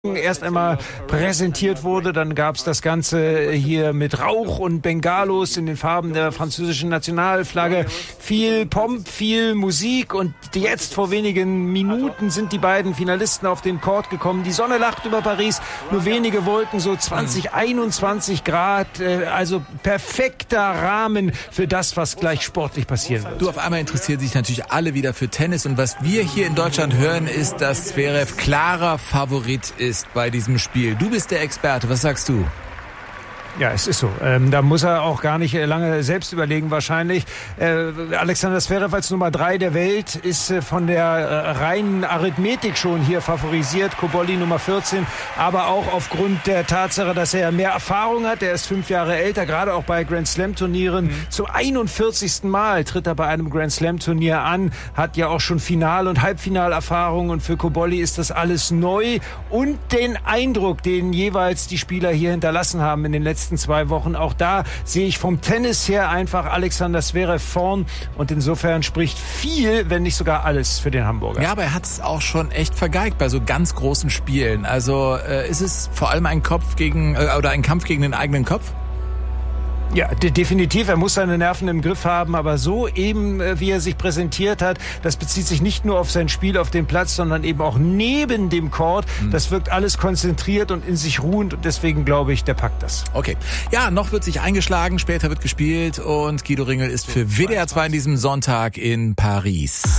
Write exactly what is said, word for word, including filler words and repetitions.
erst einmal präsentiert wurde. Dann gab es das Ganze hier mit Rauch und Bengalos in den Farben der französischen Nationalflagge. Viel Pomp, viel Musik und jetzt vor wenigen Minuten sind die beiden Finalisten auf den Court gekommen. Die Sonne lacht über Paris, nur wenige Wolken, so zwanzig, einundzwanzig Grad. Also perfekter Rahmen für das, was gleich sportlich passieren wird. Du, auf einmal interessieren sich natürlich alle wieder für Tennis und was wir hier in Deutschland hören, ist, dass Zverev klarer Favorit ist bei diesem Spiel. Du bist der Experte, was sagst du? Ja, es ist so. Ähm, da muss er auch gar nicht lange selbst überlegen wahrscheinlich. Äh, Alexander Zverev als Nummer drei der Welt ist äh, von der äh, reinen Arithmetik schon hier favorisiert. Cobolli Nummer vierzehn, aber auch aufgrund der Tatsache, dass er mehr Erfahrung hat. Er ist fünf Jahre älter, gerade auch bei Grand Slam Turnieren. Mhm. Zum einundvierzigsten Mal tritt er bei einem Grand Slam Turnier an, hat ja auch schon Final- und Halbfinalerfahrung und für Cobolli ist das alles neu und den Eindruck, den jeweils die Spieler hier hinterlassen haben in den letzten zwei Wochen. Auch da sehe ich vom Tennis her einfach Alexander Zverev vorn und insofern spricht viel, wenn nicht sogar alles für den Hamburger. Ja, aber er hat es auch schon echt vergeigt bei so ganz großen Spielen. Also äh, ist es vor allem ein Kopf gegen äh, oder ein Kampf gegen den eigenen Kopf? Ja, de- definitiv. Er muss seine Nerven im Griff haben, aber so eben, äh, wie er sich präsentiert hat, das bezieht sich nicht nur auf sein Spiel auf dem Platz, sondern eben auch neben dem Court. Mhm. Das wirkt alles konzentriert und in sich ruhend und deswegen glaube ich, der packt das. Okay. Ja, noch wird sich eingeschlagen, später wird gespielt und Guido Ringel ist für W D R zwei in diesem Sonntag in Paris.